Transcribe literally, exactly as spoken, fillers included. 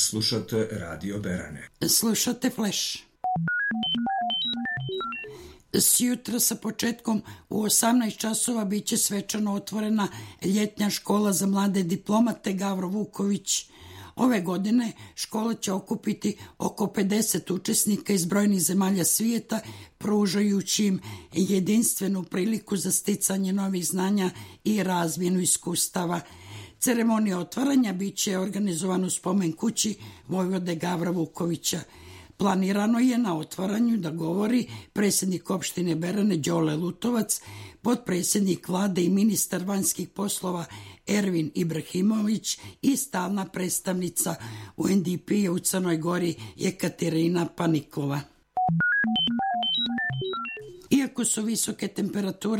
Slušate Radio Berane. Slušate Flash. Sjutra sa početkom u osamnaest časova biće svečano otvorena ljetnja škola za mlade diplomate Gavro Vuković. Ove godine škola će okupiti oko pedeset učesnika iz brojnih zemalja svijeta, pružajući im jedinstvenu priliku za sticanje novih znanja i razmjenu iskustava. Ceremonija otvaranja biće organizovana u spomen kući vojvode Gavra Vukovića. Planirano je na otvaranju da govori predsjednik opštine Berane Đole Lutovac, potpredsjednik vlade i ministar vanjskih poslova Ervin Ibrahimović i stalna predstavnica U N D P-a u Crnoj Gori Jekaterina Paniklova. Iako su visoke temperature